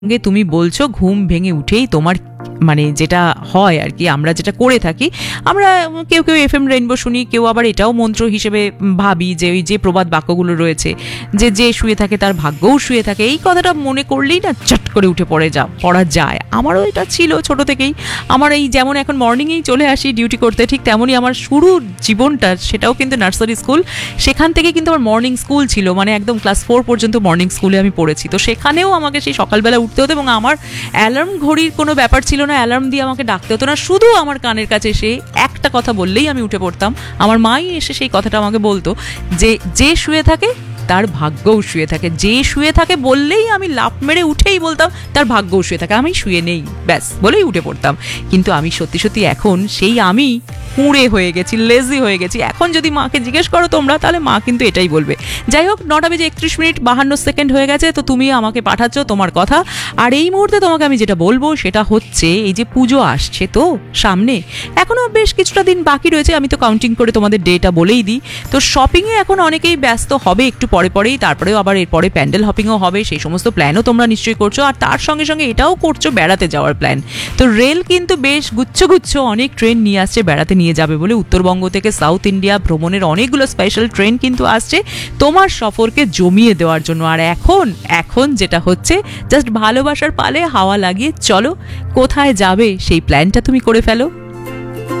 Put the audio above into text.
তুমি বলছো ঘুম ভেঙে উঠেই তোমার মানে যেটা হয় আর কি, আমরা যেটা করে থাকি, আমরা কেউ কেউ এফএম রেইনবো শুনি, কেউ আবার এটাও মন্ত্র হিসেবে ভাবি যে ওই যে প্রবাদ বাক্যগুলো রয়েছে যে যে শুয়ে থাকে তার ভাগ্যও শুয়ে থাকে, এই কথাটা মনে করলেই না চট করে উঠে পড়া যায়। আমারও এটা ছিল ছোট থেকেই। আমার এই যেমন এখন মর্নিংয়েই চলে আসি ডিউটি করতে, ঠিক তেমনই আমার শুরুর জীবনটা সেটাও কিন্তু নার্সারি স্কুল, সেখান থেকে কিন্তু আমার মর্নিং স্কুল ছিল, মানে একদম ক্লাস 4 পর্যন্ত মর্নিং স্কুলে আমি পড়েছি। তো সেখানেও আমাকে সেই সকালবেলা উঠতে হতো এবং আমার অ্যালার্ম ঘড়ির কোনো ব্যাপার ছিল না, অ্যালার্ম দিয়ে আমাকে ডাকতে হতো না, শুধু আমার কানের কাছে এসে একটা কথা বললেই আমি উঠে পড়তাম। আমার মাই এসে সেই কথাটা আমাকে বলতো যে যে শুয়ে থাকে তার ভাগ্যও শুয়ে থাকে, যে শুয়ে থাকে বললেই আমি লাফ মেরে উঠেই বলতাম তার ভাগ্যও শুয়ে থাকে, আমি শুয়ে নেই ব্যাস বলেই উঠে পড়তাম। কিন্তু আমি সত্যি সত্যি এখন সেই আমি কুঁড়ে হয়ে গেছি, লেজি হয়ে গেছি। এখন যদি মাকে জিজ্ঞেস করো তোমরা, তাহলে মা কিন্তু এটাই বলবে। যাই হোক, 9:31:52 হয়ে গেছে, তো তুমি আমাকে পাঠাচ্ছ তোমার কথা। আর এই মুহূর্তে তোমাকে আমি যেটা বলবো সেটা হচ্ছে, এই যে পুজো আসছে তো সামনে, এখনো বেশ কিছুটা দিন বাকি রয়েছে, আমি তো কাউন্টিং করে তোমাদের ডেটা বলেই দিই। তো শপিংয়ে এখন অনেকেই ব্যস্ত হবে একটু পরেই, তারপরেও আবার এরপরে প্যান্ডেল হপিংও হবে, সেই সমস্ত প্ল্যানও তোমরা নিশ্চয়ই করছো, আর তার সঙ্গে সঙ্গে এটাও করছো বেড়াতে যাওয়ার প্ল্যান। তো রেল কিন্তু বেশ গুচ্ছ অনেক ট্রেন নিয়ে আসছে বেড়াতে নিয়ে যাবে বলে, উত্তরবঙ্গ থেকে সাউথ ইন্ডিয়া ভ্রমণের অনেকগুলো স্পেশাল ট্রেন কিন্তু আসছে তোমার সফরকে জমিয়ে দেওয়ার জন্য। আর এখন যেটা হচ্ছে, জাস্ট ভালোবাসার পালে হাওয়া লাগিয়ে চলো, কোথায় যাবে সেই প্ল্যানটা তুমি করে ফেলো।